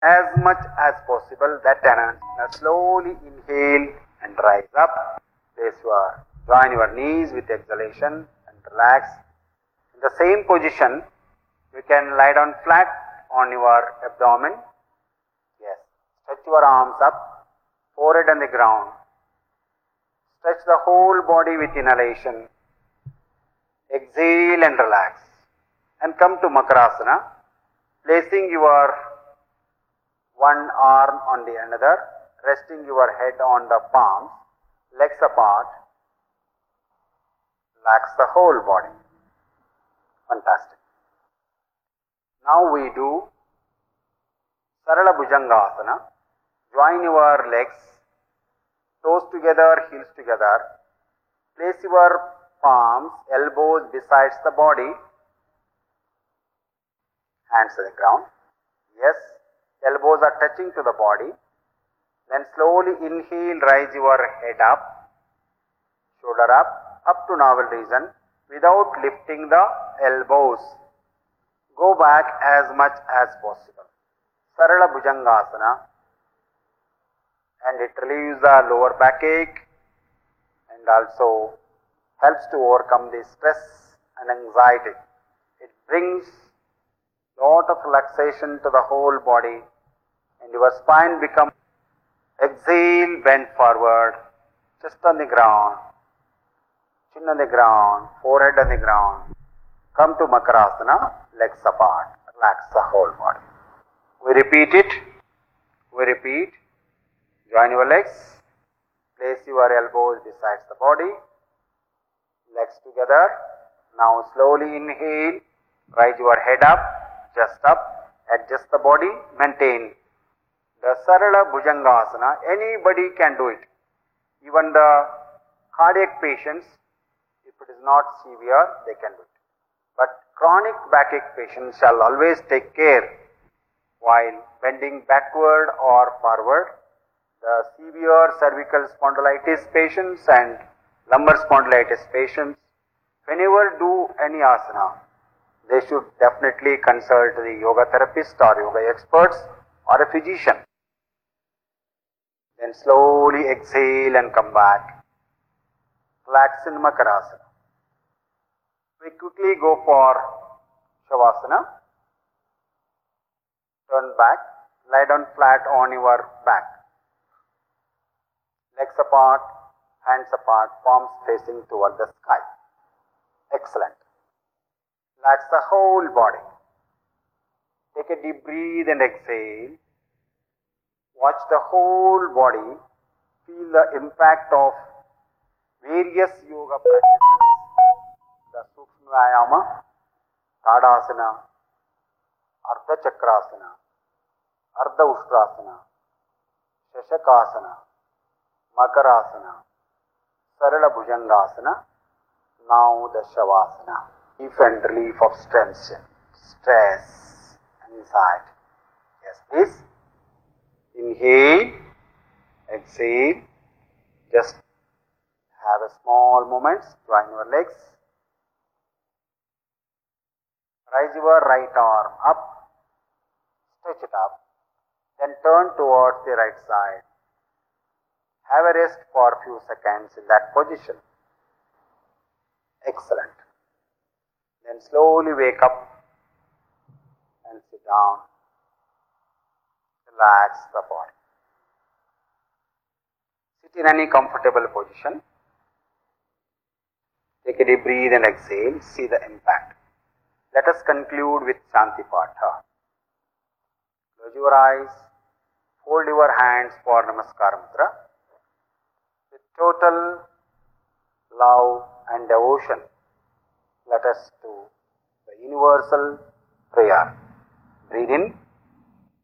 as much as possible that tension. Now slowly inhale and rise up. Join your knees with exhalation and relax. In the same position, you can lie down flat on your abdomen. Yes. Stretch your arms up, forehead on the ground. Stretch the whole body with inhalation. Exhale and relax. And come to Makarasana, placing your one arm on the another, resting your head on the palms, legs apart. Relax the whole body. Fantastic. Now we do Sarala Bhujangasana. Join your legs, toes together, heels together. Place your palms, elbows besides the body. Hands to the ground. Yes, elbows are touching to the body. Then slowly inhale, rise your head up, shoulder up to navel region without lifting the elbows. Go back as much as possible. Sarala Bhujangasana, and it relieves the lower backache and also helps to overcome the stress and anxiety. It brings lot of relaxation to the whole body and your spine becomes. Exhale, bend forward, chest on the ground, chin on the ground, forehead on the ground. Come to Makarasana, legs apart, relax the whole body. We repeat it. Join your legs, place your elbows besides the body, legs together. Now slowly inhale, rise your head up, chest up, adjust the body, maintain. The Sarala Bhujangasana, anybody can do it. Even the cardiac patients, if it is not severe, they can do it. But chronic backache patients shall always take care while bending backward or forward. The severe cervical spondylitis patients and lumbar spondylitis patients, whenever do any asana, they should definitely consult the yoga therapist or yoga experts or a physician. Then slowly exhale and come back. Relax in Makarasana. We quickly go for Shavasana. Turn back, lie down flat on your back. Legs apart, hands apart, palms facing toward the sky. Excellent. Relax the whole body. Take a deep breath and exhale. Watch the whole body. Feel the impact of various yoga practices. The Sukshma Vyayama, Tadasana, Ardha Chakrasana, Ardha Ushtrasana, Shashakasana, Makarasana, Sarala Bhujangasana, now the Shavasana. Relief and relief of tension, stress, anxiety. Yes, please. Inhale, exhale. Just have a small moments. Join your legs. Raise your right arm up. Stretch it up. Then turn towards the right side. Have a rest for a few seconds in that position. Excellent. Then slowly wake up and sit down. Relax the body. Sit in any comfortable position. Take a deep breath and exhale. See the impact. Let us conclude with Shanti Patha. Close your eyes. Fold your hands for Namaskar Mudra. With total love and devotion, let us do the universal prayer. Breathe in.